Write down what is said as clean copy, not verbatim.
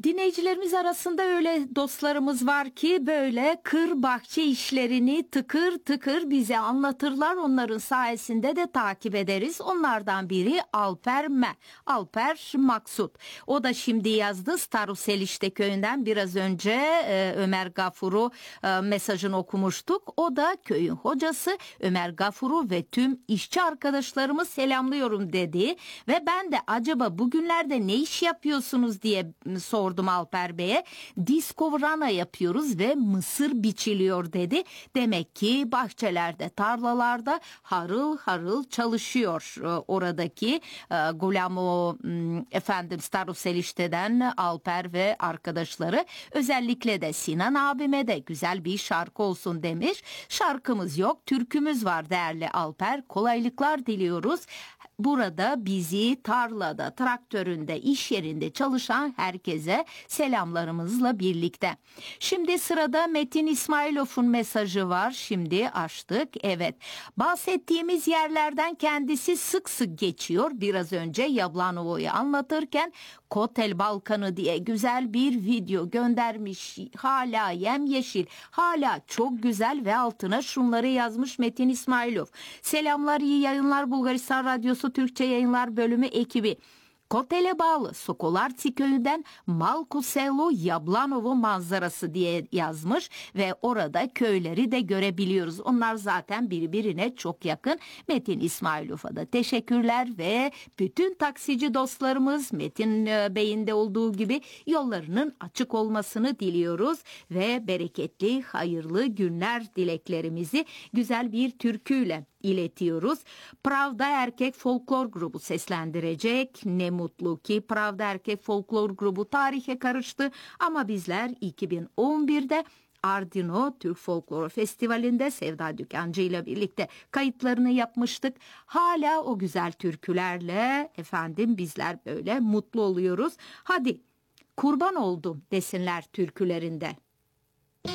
Dinleyicilerimiz arasında öyle dostlarımız var ki böyle kır bahçe işlerini tıkır tıkır bize anlatırlar. Onların sayesinde de takip ederiz. Onlardan biri Alper Maksut. O da şimdi yazdı. Staroselişte köyünden biraz önce Ömer Gafur'u mesajını okumuştuk. O da köyün hocası Ömer Gafur'u ve tüm işçi arkadaşlarımı selamlıyorum dedi. Ve ben de acaba bugünlerde ne iş yapıyorsunuz diye sordum Alper Bey'e. Diskovrana yapıyoruz ve mısır biçiliyor dedi. Demek ki bahçelerde, tarlalarda harıl harıl çalışıyor oradaki Gulamo Staroselişte'den Alper ve arkadaşları. Özellikle de Sinan abime de güzel bir şarkı olsun demiş. Şarkımız yok, türkümüz var değerli Alper. Kolaylıklar diliyoruz. Burada bizi tarlada, traktöründe, iş yerinde çalışan herkese selamlarımızla birlikte. Şimdi sırada Metin İsmailov'un mesajı var. Şimdi açtık. Evet. Bahsettiğimiz yerlerden kendisi sık sık geçiyor. Biraz önce Yablanova'yı anlatırken Kotel Balkanı diye güzel bir video göndermiş. Hala yemyeşil, hala çok güzel ve altına şunları yazmış Metin İsmailov. Selamlar, iyi yayınlar Bulgaristan Radyosu Türkçe Yayınlar Bölümü ekibi. Kotel'e bağlı Sokolarci köyünden Malko Selo Yablanovo manzarası diye yazmış ve orada köyleri de görebiliyoruz. Onlar zaten birbirine çok yakın. Metin İsmailov'a da teşekkürler ve bütün taksici dostlarımız Metin Bey'in de olduğu gibi yollarının açık olmasını diliyoruz ve bereketli, hayırlı günler dileklerimizi güzel bir türküyle iletiyoruz. Pravda Erkek Folklor Grubu seslendirecek. Ne mutlu ki Pravda Erkek Folklor Grubu tarihe karıştı ama bizler 2011'de Ardino Türk Folkloru Festivali'nde Sevda Dükancı ile birlikte kayıtlarını yapmıştık. Hala o güzel türkülerle bizler böyle mutlu oluyoruz. Hadi kurban oldum desinler türkülerinde.